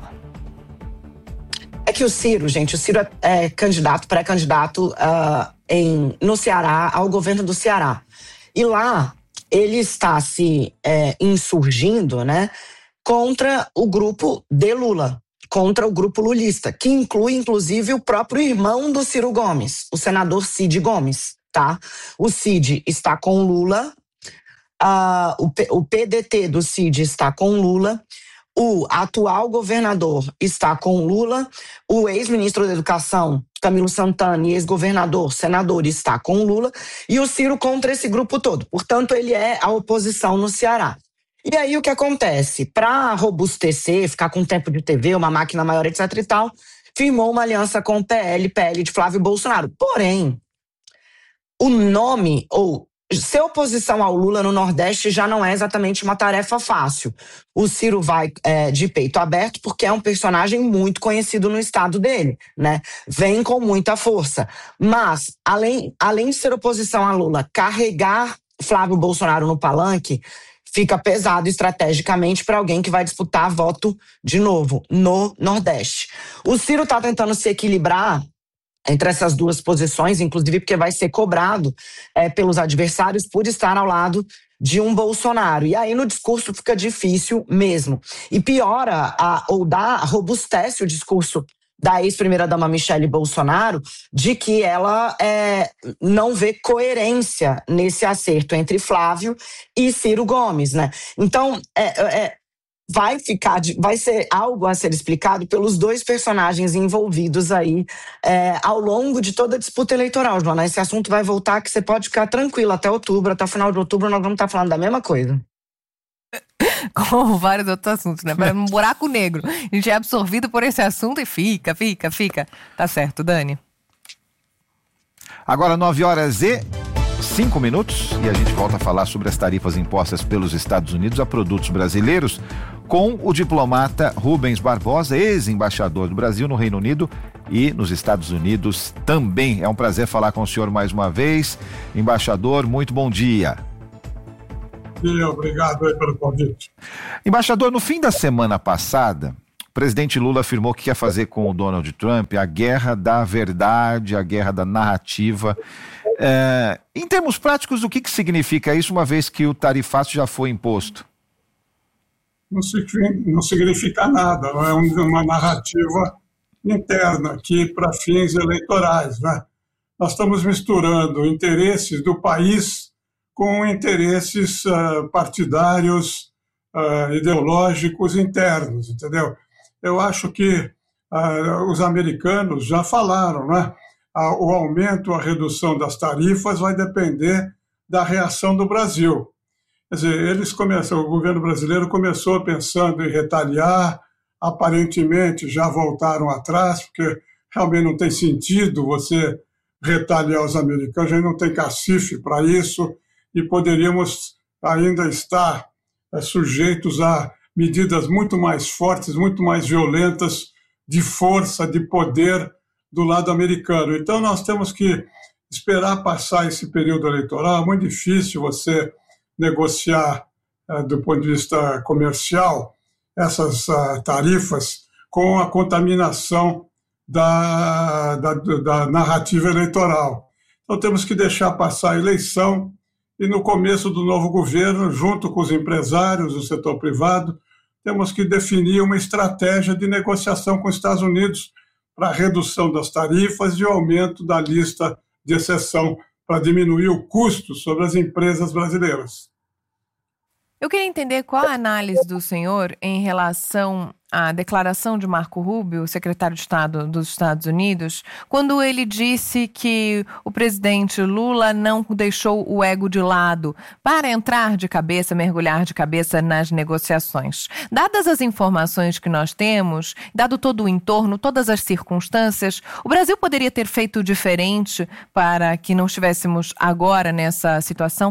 É que o Ciro, gente, o Ciro é, é candidato, pré-candidato uh, em, no Ceará, ao governo do Ceará. E lá ele está se é, insurgindo, né, contra o grupo de Lula, contra o grupo lulista, que inclui, inclusive, o próprio irmão do Ciro Gomes, o senador Cid Gomes, tá? O Cid está com Lula, uh, o, P, o P D T do Cid está com Lula, o atual governador está com Lula, o ex-ministro da Educação, Camilo Santana, e ex-governador, senador, está com Lula, e o Ciro contra esse grupo todo. Portanto, ele é a oposição no Ceará. E aí o que acontece? Para robustecer, ficar com tempo de T V, uma máquina maior, etc e tal, firmou uma aliança com o P L, P L de Flávio Bolsonaro. Porém, o nome, ou ser oposição ao Lula no Nordeste já não é exatamente uma tarefa fácil. O Ciro vai é, de peito aberto porque é um personagem muito conhecido no estado dele, né? Vem com muita força. Mas, além, além de ser oposição a Lula, carregar Flávio Bolsonaro no palanque fica pesado estrategicamente para alguém que vai disputar voto de novo no Nordeste. O Ciro está tentando se equilibrar entre essas duas posições, inclusive porque vai ser cobrado é, pelos adversários por estar ao lado de um Bolsonaro. E aí no discurso fica difícil mesmo. E piora, a, ou dá, robustece o discurso da ex-primeira-dama Michele Bolsonaro de que ela é, não vê coerência nesse acerto entre Flávio e Ciro Gomes, né? Então, é... é vai ficar, vai ser algo a ser explicado pelos dois personagens envolvidos aí é, ao longo de toda a disputa eleitoral, Joana. Esse assunto vai voltar, que você pode ficar tranquilo até outubro, até o final de outubro nós vamos estar falando da mesma coisa. com vários outros assuntos, né? Para um buraco negro. A gente é absorvido por esse assunto e fica, fica, fica. Tá certo, Dani. Agora nove horas e cinco minutos e a gente volta a falar sobre as tarifas impostas pelos Estados Unidos a produtos brasileiros com o diplomata Rubens Barbosa, ex-embaixador do Brasil no Reino Unido e nos Estados Unidos também. É um prazer falar com o senhor mais uma vez. Embaixador, muito bom dia. E obrigado aí pelo convite. Embaixador, no fim da semana passada, o presidente Lula afirmou que quer fazer com o Donald Trump a guerra da verdade, a guerra da narrativa. É, em termos práticos, o que, que significa isso, uma vez que o tarifaço já foi imposto? Não, não significa nada, não é uma narrativa interna aqui para fins eleitorais, né? Nós estamos misturando interesses do país com interesses uh, partidários, uh, ideológicos internos, entendeu? Eu acho que uh, os americanos já falaram, né? O aumento, a redução das tarifas vai depender da reação do Brasil. Quer dizer, eles começam, o governo brasileiro começou pensando em retaliar, aparentemente já voltaram atrás, porque realmente não tem sentido você retaliar os americanos, a gente não tem cacife para isso e poderíamos ainda estar é, sujeitos a medidas muito mais fortes, muito mais violentas, de força, de poder do lado americano. Então nós temos que esperar passar esse período eleitoral. É muito difícil você negociar eh, do ponto de vista comercial essas uh, tarifas com a contaminação da, da, da narrativa eleitoral. Então temos que deixar passar a eleição e no começo do novo governo, junto com os empresários, o setor privado, temos que definir uma estratégia de negociação com os Estados Unidos para a redução das tarifas e o aumento da lista de exceção para diminuir o custo sobre as empresas brasileiras. Eu queria entender qual a análise do senhor em relação à declaração de Marco Rubio, secretário de Estado dos Estados Unidos, quando ele disse que o presidente Lula não deixou o ego de lado para entrar de cabeça, mergulhar de cabeça nas negociações. Dadas as informações que nós temos, dado todo o entorno, todas as circunstâncias, o Brasil poderia ter feito diferente para que não estivéssemos agora nessa situação?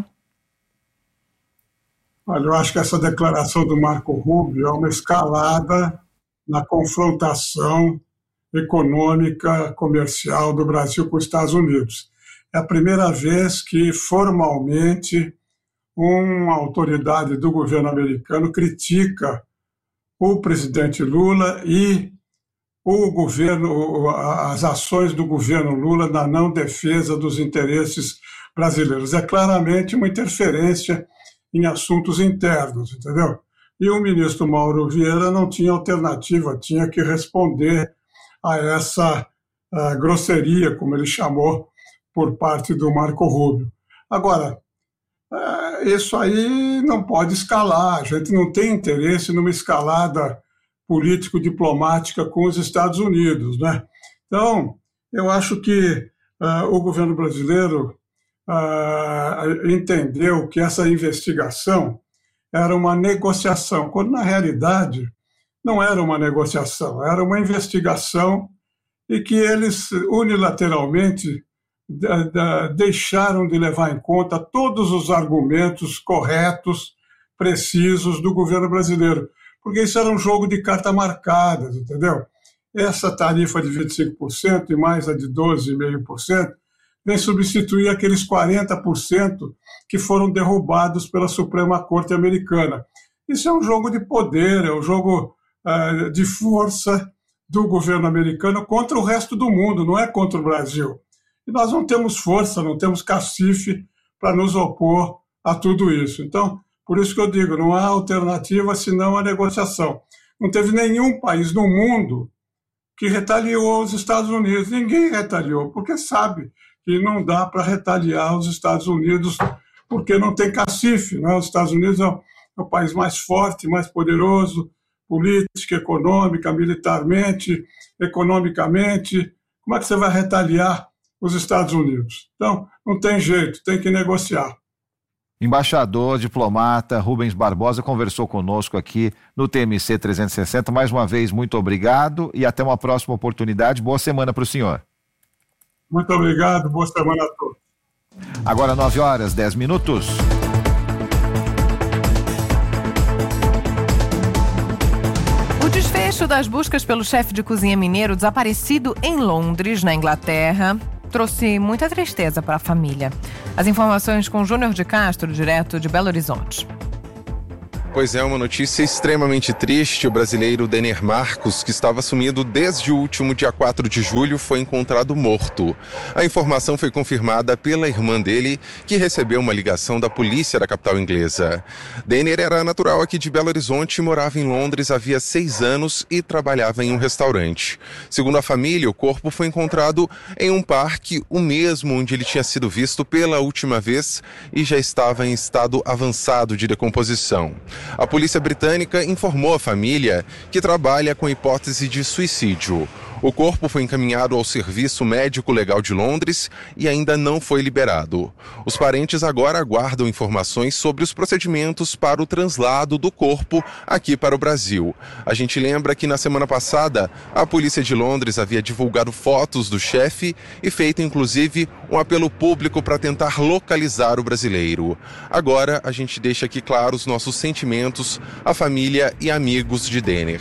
Olha, eu acho que essa declaração do Marco Rubio é uma escalada na confrontação econômica, comercial do Brasil com os Estados Unidos. É a primeira vez que, formalmente, uma autoridade do governo americano critica o presidente Lula e o governo, as ações do governo Lula na não defesa dos interesses brasileiros. É claramente uma interferência em assuntos internos, entendeu? E o ministro Mauro Vieira não tinha alternativa, tinha que responder a essa uh, grosseria, como ele chamou, por parte do Marco Rubio. Agora, uh, isso aí não pode escalar, a gente não tem interesse numa escalada político-diplomática com os Estados Unidos, né? Então, eu acho que uh, o governo brasileiro Uh, entendeu que essa investigação era uma negociação, quando na realidade não era uma negociação, era uma investigação e que eles unilateralmente da, da, deixaram de levar em conta todos os argumentos corretos, precisos do governo brasileiro, porque isso era um jogo de carta marcadas, entendeu? Essa tarifa de vinte e cinco por cento e mais a de doze vírgula cinco por cento vem substituir aqueles quarenta por cento que foram derrubados pela Suprema Corte Americana. Isso é um jogo de poder, é um jogo uh, de força do governo americano contra o resto do mundo, não é contra o Brasil. E nós não temos força, não temos cacife para nos opor a tudo isso. Então, por isso que eu digo, não há alternativa senão a negociação. Não teve nenhum país no mundo que retaliou aos Estados Unidos. Ninguém retaliou, porque sabe que não dá para retaliar os Estados Unidos, porque não tem cacife, né? Os Estados Unidos é o, é o país mais forte, mais poderoso, política, econômica, militarmente, economicamente. Como é que você vai retaliar os Estados Unidos? Então, não tem jeito, tem que negociar. Embaixador, diplomata Rubens Barbosa conversou conosco aqui no T M C trezentos e sessenta. Mais uma vez, muito obrigado e até uma próxima oportunidade. Boa semana para o senhor. Muito obrigado, boa semana a todos. Agora nove horas, dez minutos. O desfecho das buscas pelo chefe de cozinha mineiro desaparecido em Londres, na Inglaterra, trouxe muita tristeza para a família. As informações com Júnior de Castro, direto de Belo Horizonte. Pois é, uma notícia extremamente triste. O brasileiro Denner Marcos, que estava sumido desde o último dia quatro de julho, foi encontrado morto. A informação foi confirmada pela irmã dele, que recebeu uma ligação da polícia da capital inglesa. Denner era natural aqui de Belo Horizonte, morava em Londres havia seis anos e trabalhava em um restaurante. Segundo a família, o corpo foi encontrado em um parque, o mesmo onde ele tinha sido visto pela última vez e já estava em estado avançado de decomposição. A polícia britânica informou a família que trabalha com hipótese de suicídio. O corpo foi encaminhado ao Serviço Médico Legal de Londres e ainda não foi liberado. Os parentes agora aguardam informações sobre os procedimentos para o translado do corpo aqui para o Brasil. A gente lembra que na semana passada a polícia de Londres havia divulgado fotos do chefe e feito inclusive um apelo público para tentar localizar o brasileiro. Agora a gente deixa aqui claro os nossos sentimentos à família e amigos de Denner.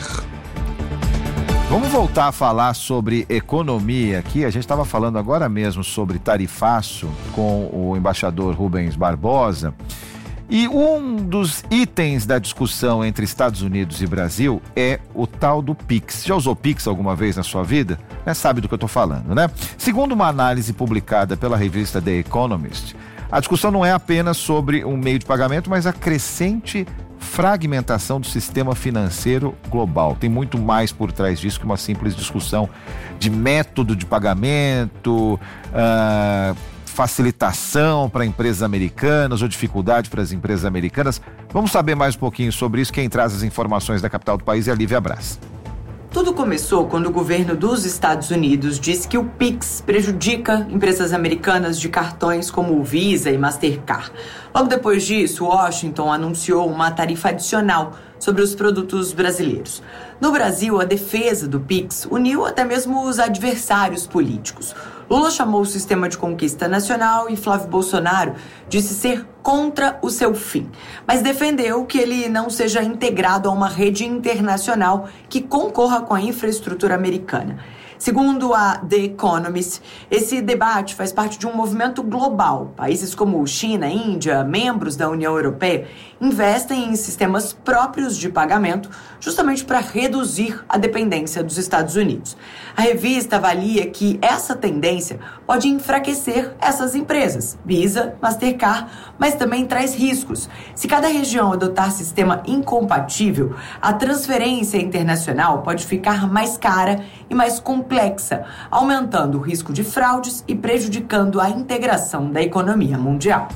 Vamos voltar a falar sobre economia aqui. A gente estava falando agora mesmo sobre tarifaço com o embaixador Rubens Barbosa. E um dos itens da discussão entre Estados Unidos e Brasil é o tal do Pix. Já usou Pix alguma vez na sua vida? Né? Sabe do que eu estou falando, né? Segundo uma análise publicada pela revista The Economist, a discussão não é apenas sobre um meio de pagamento, mas a crescente fragmentação do sistema financeiro global. Tem muito mais por trás disso que uma simples discussão de método de pagamento, uh, facilitação para empresas americanas ou dificuldade para as empresas americanas. Vamos saber mais um pouquinho sobre isso. Quem traz as informações da capital do país é a Lívia Braz. Tudo começou quando o governo dos Estados Unidos disse que o Pix prejudica empresas americanas de cartões como o Visa e Mastercard. Logo depois disso, Washington anunciou uma tarifa adicional sobre os produtos brasileiros. No Brasil, a defesa do Pix uniu até mesmo os adversários políticos. Lula chamou o sistema de conquista nacional e Flávio Bolsonaro disse ser contra o seu fim, mas defendeu que ele não seja integrado a uma rede internacional que concorra com a infraestrutura americana. Segundo a The Economist, esse debate faz parte de um movimento global. Países como China, Índia, membros da União Europeia, investem em sistemas próprios de pagamento justamente para reduzir a dependência dos Estados Unidos. A revista avalia que essa tendência pode enfraquecer essas empresas, Visa, Mastercard, mas também traz riscos. Se cada região adotar sistema incompatível, a transferência internacional pode ficar mais cara e mais complexa, aumentando o risco de fraudes e prejudicando a integração da economia mundial.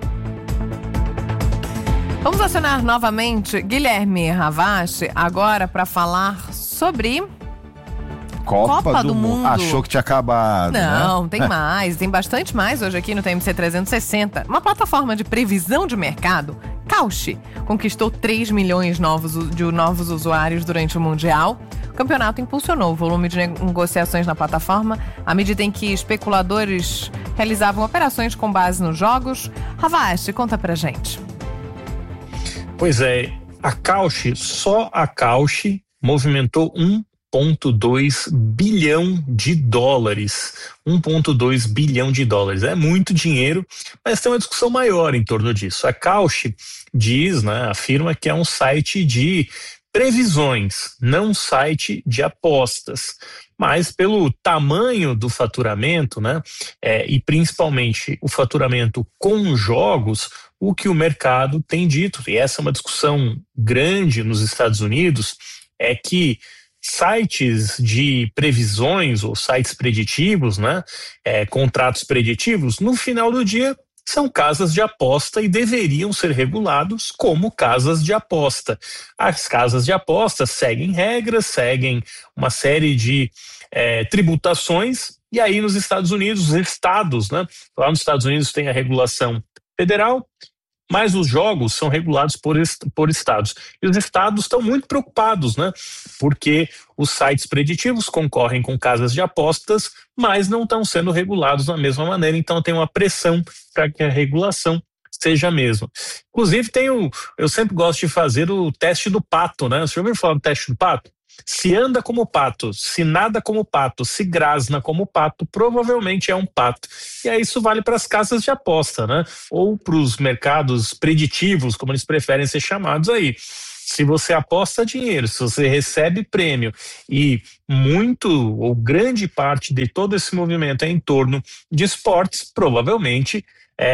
Vamos acionar novamente Guilherme Ravache agora para falar sobre Copa, Copa do, do Mundo. Mundo. Achou que tinha acabado, Não, né? tem mais, tem bastante mais hoje aqui no T M C trezentos e sessenta. Uma plataforma de previsão de mercado, Cauchy, conquistou três milhões novos, de novos usuários durante o Mundial. O campeonato impulsionou o volume de negociações na plataforma à medida em que especuladores realizavam operações com base nos jogos. Ravache, conta pra gente. Pois é, a Cauchy, só a Cauchy movimentou um vírgula dois bilhão de dólares. um vírgula dois bilhão de dólares. É muito dinheiro, mas tem uma discussão maior em torno disso. A Cauchy diz, né, afirma que é um site de previsões, não um site de apostas. Mas pelo tamanho do faturamento, né, é, e principalmente o faturamento com jogos, o que o mercado tem dito, e essa é uma discussão grande nos Estados Unidos, é que sites de previsões ou sites preditivos, né, é, contratos preditivos, no final do dia são casas de aposta e deveriam ser regulados como casas de aposta. As casas de aposta seguem regras, seguem uma série de é, tributações, e aí nos Estados Unidos, os estados, né, lá nos Estados Unidos tem a regulação federal, mas os jogos são regulados por, por estados. E os estados estão muito preocupados, né? Porque os sites preditivos concorrem com casas de apostas, mas não estão sendo regulados da mesma maneira, então tem uma pressão para que a regulação seja a mesma. Inclusive, tem o, eu sempre gosto de fazer o teste do pato, né? Você já ouviu falar do teste do pato? Se anda como pato, se nada como pato, se grasna como pato, provavelmente é um pato. E aí isso vale para as casas de aposta, né? Ou para os mercados preditivos, como eles preferem ser chamados aí. Se você aposta dinheiro, se você recebe prêmio e muito ou grande parte de todo esse movimento é em torno de esportes, provavelmente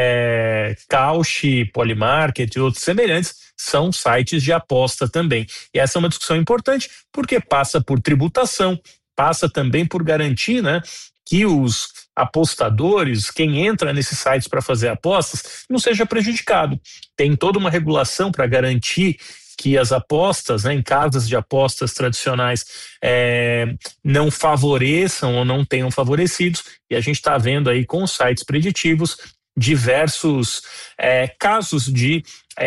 é, Kalshi, Polymarket e outros semelhantes são sites de aposta também. E essa é uma discussão importante porque passa por tributação, passa também por garantir, né, que os apostadores, quem entra nesses sites para fazer apostas, não seja prejudicado. Tem toda uma regulação para garantir que as apostas, né, em casas de apostas tradicionais é, não favoreçam ou não tenham favorecidos, e a gente está vendo aí com os sites preditivos diversos é, casos de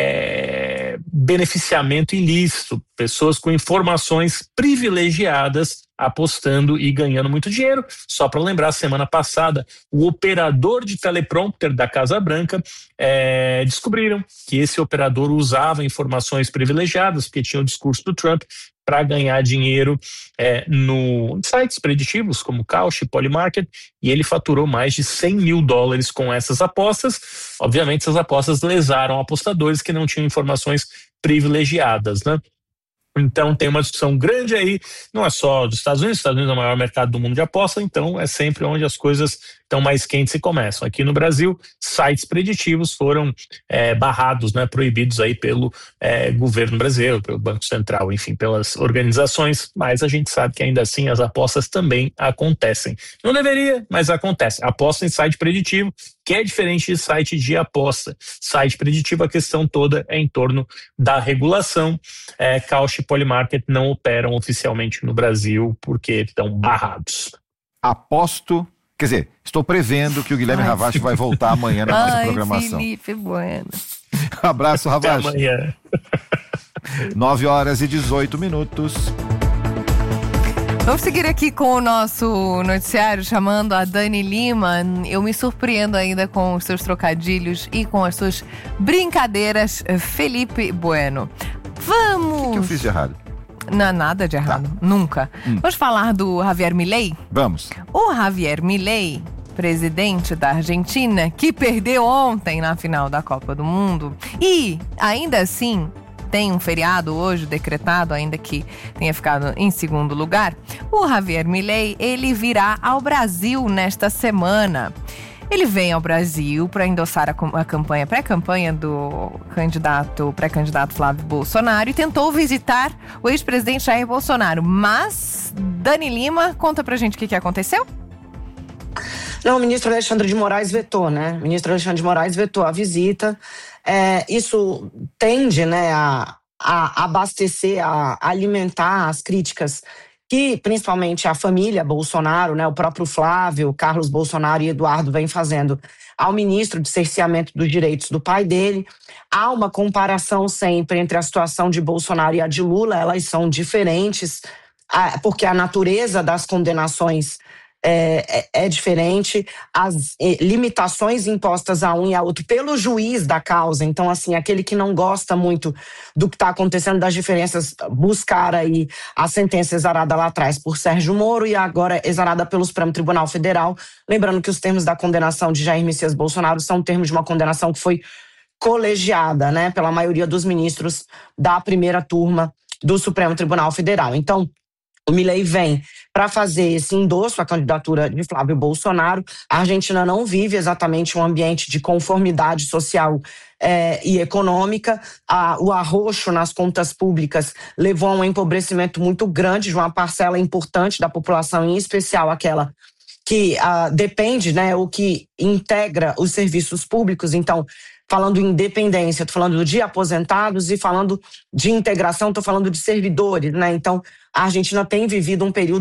é, beneficiamento ilícito, pessoas com informações privilegiadas apostando e ganhando muito dinheiro. Só para lembrar, semana passada, o operador de teleprompter da Casa Branca é, descobriram que esse operador usava informações privilegiadas, porque tinha o discurso do Trump, para ganhar dinheiro é, no sites preditivos como Kalshi, Polymarket, e ele faturou mais de cem mil dólares com essas apostas. Obviamente, essas apostas lesaram apostadores que não tinham informações privilegiadas, né? Então tem uma discussão grande aí, não é só dos Estados Unidos, os Estados Unidos é o maior mercado do mundo de aposta, então é sempre onde as coisas estão mais quentes e começam. Aqui no Brasil, sites preditivos foram é, barrados, né, proibidos aí pelo é, governo brasileiro, pelo Banco Central, enfim, pelas organizações, mas a gente sabe que ainda assim as apostas também acontecem. Não deveria, mas acontece. Aposta em site preditivo, que é diferente de site de aposta. Site preditivo, a questão toda é em torno da regulação. É, Kalshi e Polymarket não operam oficialmente no Brasil porque estão barrados. Aposto, quer dizer, estou prevendo que o Guilherme Ravache vai voltar amanhã na nossa Ai, programação. Felipe Bueno. Abraço, Ravache. Até amanhã. nove horas e dezoito minutos. Vamos seguir aqui com o nosso noticiário, chamando a Dani Lima. Eu me surpreendo ainda com os seus trocadilhos e com as suas brincadeiras, Felipe Bueno. Vamos! O que, que eu fiz de errado? Não, nada de errado, tá. Nunca. Hum. Vamos falar do Javier Milei? Vamos. O Javier Milei, presidente da Argentina, que perdeu ontem na final da Copa do Mundo e, ainda assim, tem um feriado hoje decretado, ainda que tenha ficado em segundo lugar. O Javier Milei, ele virá ao Brasil nesta semana. Ele vem ao Brasil para endossar a, a campanha, pré-campanha do candidato, pré-candidato Flávio Bolsonaro e tentou visitar o ex-presidente Jair Bolsonaro. Mas, Dani Lima, conta pra gente o que, que aconteceu. Não, o ministro Alexandre de Moraes vetou, né? O ministro Alexandre de Moraes vetou a visita. É, isso tende, né, a, a abastecer, a alimentar as críticas que principalmente a família Bolsonaro, né, o próprio Flávio, Carlos Bolsonaro e Eduardo vem fazendo ao ministro de cerceamento dos direitos do pai dele. Há uma comparação sempre entre a situação de Bolsonaro e a de Lula, elas são diferentes, porque a natureza das condenações É, é, é diferente, as é, limitações impostas a um e a outro pelo juiz da causa. Então, assim, aquele que não gosta muito do que está acontecendo, das diferenças, buscar aí a sentença exarada lá atrás por Sérgio Moro e agora exarada pelo Supremo Tribunal Federal. Lembrando que os termos da condenação de Jair Messias Bolsonaro são termos de uma condenação que foi colegiada, né, pela maioria dos ministros da primeira turma do Supremo Tribunal Federal. Então, o Milei vem para fazer esse endosso à candidatura de Flávio Bolsonaro. A Argentina não vive exatamente um ambiente de conformidade social é, e econômica. A, o arroxo nas contas públicas levou a um empobrecimento muito grande de uma parcela importante da população, em especial aquela que a, depende, né, o que integra os serviços públicos. Então, falando em independência, estou falando de aposentados, e falando de integração, estou falando de servidores, né? Então, a Argentina tem vivido um período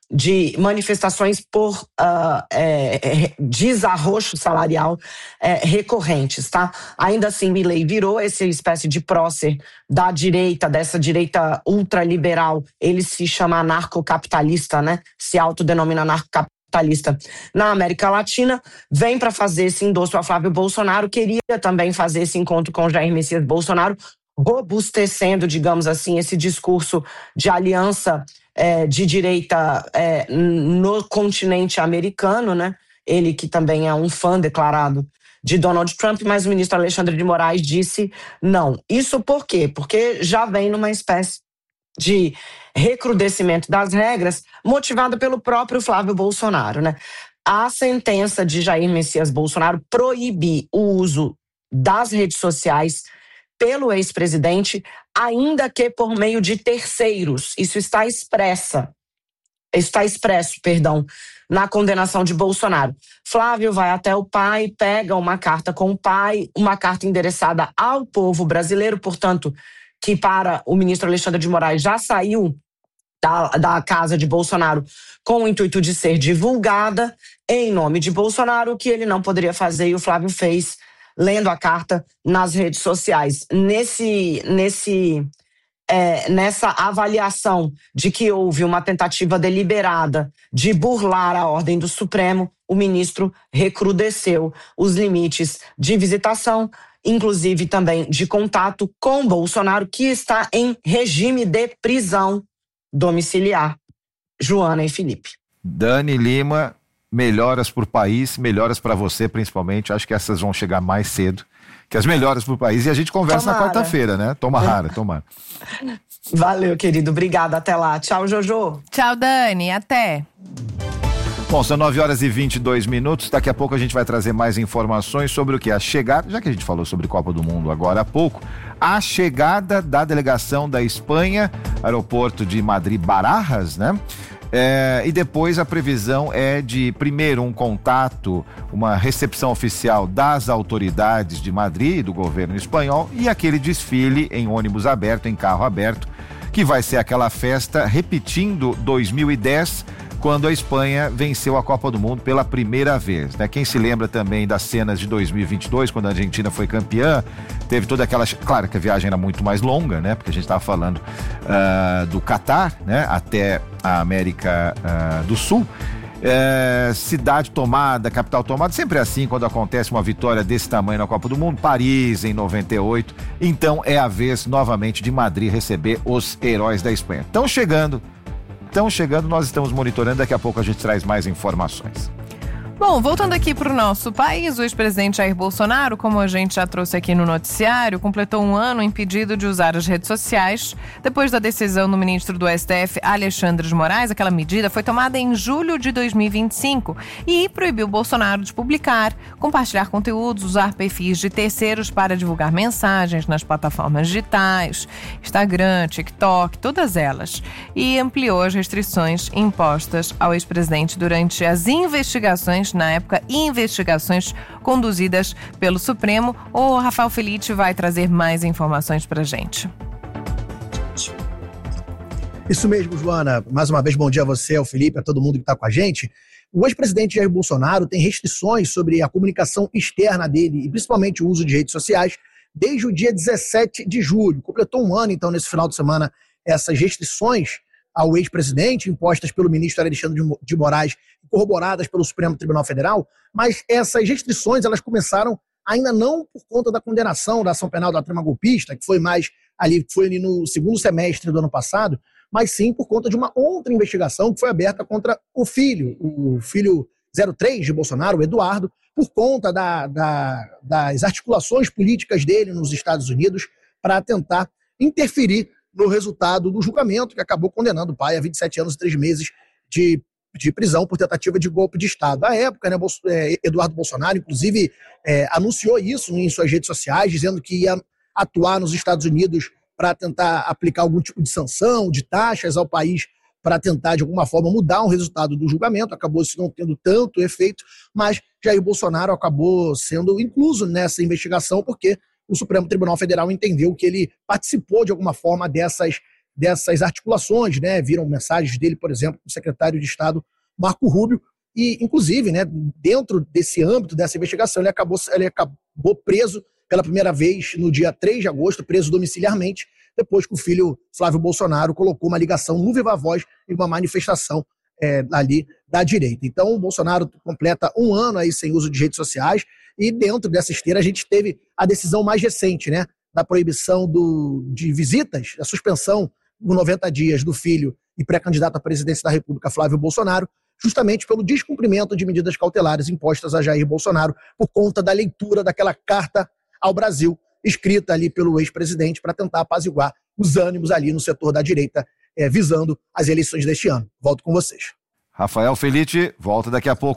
de manifestações por uh, é, desarroxo salarial é, recorrentes, tá? Ainda assim, Milei virou essa espécie de prócer da direita, dessa direita ultraliberal. Ele se chama anarcocapitalista, né? Se autodenomina anarcocapitalista na América Latina. Vem para fazer esse endosso a Flávio Bolsonaro, queria também fazer esse encontro com Jair Messias Bolsonaro, robustecendo, digamos assim, esse discurso de aliança É, de direita é, no continente americano, né? Ele que também é um fã declarado de Donald Trump, mas o ministro Alexandre de Moraes disse não. Isso por quê? Porque já vem numa espécie de recrudescimento das regras motivado pelo próprio Flávio Bolsonaro, né? A sentença de Jair Messias Bolsonaro proíbe o uso das redes sociais pelo ex-presidente, ainda que por meio de terceiros. Isso está expressa, está expresso, perdão, na condenação de Bolsonaro. Flávio vai até o pai, pega uma carta com o pai, uma carta endereçada ao povo brasileiro, portanto, que para o ministro Alexandre de Moraes já saiu da, da casa de Bolsonaro com o intuito de ser divulgada em nome de Bolsonaro, o que ele não poderia fazer e o Flávio fez, lendo a carta nas redes sociais. Nesse, nesse, é, nessa avaliação de que houve uma tentativa deliberada de burlar a ordem do Supremo, o ministro recrudesceu os limites de visitação, inclusive também de contato com Bolsonaro, que está em regime de prisão domiciliar. Joana e Felipe. Dani Lima, melhoras para o país, melhoras para você principalmente. Acho que essas vão chegar mais cedo que as melhoras para o país. E a gente conversa tomara. na quarta-feira, né? Tomara, tomara. Valeu, querido. Obrigada. Até lá. Tchau, Jojo. Tchau, Dani. Até. Bom, são nove horas e vinte e dois minutos. Daqui a pouco a gente vai trazer mais informações sobre o que? A chegada, já que a gente falou sobre Copa do Mundo agora há pouco, a chegada da delegação da Espanha, aeroporto de Madrid-Barajas, né? É, e depois a previsão é de, primeiro, um contato, uma recepção oficial das autoridades de Madrid, do governo espanhol, e aquele desfile em ônibus aberto, em carro aberto, que vai ser aquela festa repetindo dois mil e dez, quando a Espanha venceu a Copa do Mundo pela primeira vez, né? Quem se lembra também das cenas de dois mil e vinte e dois, quando a Argentina foi campeã, teve toda aquela... Claro que a viagem era muito mais longa, né? Porque a gente estava falando uh, do Catar, né? Até a América uh, do Sul. É, cidade tomada, capital tomada, sempre é assim quando acontece uma vitória desse tamanho na Copa do Mundo. Paris em noventa e oito, então é a vez novamente de Madrid receber os heróis da Espanha. Estão chegando, estão chegando, nós estamos monitorando, daqui a pouco a gente traz mais informações. Bom, voltando aqui para o nosso país, o ex-presidente Jair Bolsonaro, como a gente já trouxe aqui no noticiário, completou um ano impedido de usar as redes sociais. Depois da decisão do ministro do S T F, Alexandre de Moraes, aquela medida foi tomada em julho de dois mil e vinte e cinco e proibiu Bolsonaro de publicar, compartilhar conteúdos, usar perfis de terceiros para divulgar mensagens nas plataformas digitais, Instagram, TikTok, todas elas. E ampliou as restrições impostas ao ex-presidente durante as investigações na época, investigações conduzidas pelo Supremo. O Rafael Felitti vai trazer mais informações pra gente. Isso mesmo, Joana. Mais uma vez, bom dia a você, ao Felipe, a todo mundo que está com a gente. O ex-presidente Jair Bolsonaro tem restrições sobre a comunicação externa dele e principalmente o uso de redes sociais desde o dia dezessete de julho. Completou um ano, então, nesse final de semana, essas restrições ao ex-presidente, impostas pelo ministro Alexandre de Moraes, corroboradas pelo Supremo Tribunal Federal, mas essas restrições elas começaram ainda não por conta da condenação da ação penal da trama golpista, que foi mais ali, foi ali no segundo semestre do ano passado, mas sim por conta de uma outra investigação que foi aberta contra o filho, o filho zero três de Bolsonaro, o Eduardo, por conta da, da, das articulações políticas dele nos Estados Unidos para tentar interferir no resultado do julgamento que acabou condenando o pai a vinte e sete anos e três meses de, de prisão por tentativa de golpe de Estado. À época, né, Bolso, é, Eduardo Bolsonaro, inclusive, é, anunciou isso em suas redes sociais, dizendo que ia atuar nos Estados Unidos para tentar aplicar algum tipo de sanção, de taxas ao país, para tentar, de alguma forma, mudar o resultado do julgamento. Acabou isso não tendo tanto efeito, mas Jair Bolsonaro acabou sendo incluso nessa investigação porque o Supremo Tribunal Federal entendeu que ele participou, de alguma forma, dessas dessas articulações, né? Viram mensagens dele, por exemplo, do secretário de Estado Marco Rubio, e, inclusive, né, dentro desse âmbito dessa investigação, ele acabou, ele acabou preso pela primeira vez no dia três de agosto, preso domiciliarmente, depois que o filho Flávio Bolsonaro colocou uma ligação no Viva Voz em uma manifestação é, ali da direita. Então, o Bolsonaro completa um ano aí sem uso de redes sociais, e dentro dessa esteira a gente teve a decisão mais recente, né, da proibição do, de visitas, a suspensão por noventa dias do filho e pré-candidato à presidência da República, Flávio Bolsonaro, justamente pelo descumprimento de medidas cautelares impostas a Jair Bolsonaro por conta da leitura daquela carta ao Brasil, escrita ali pelo ex-presidente para tentar apaziguar os ânimos ali no setor da direita, é, visando as eleições deste ano. Volto com vocês. Rafael Felitti, volta daqui a pouco.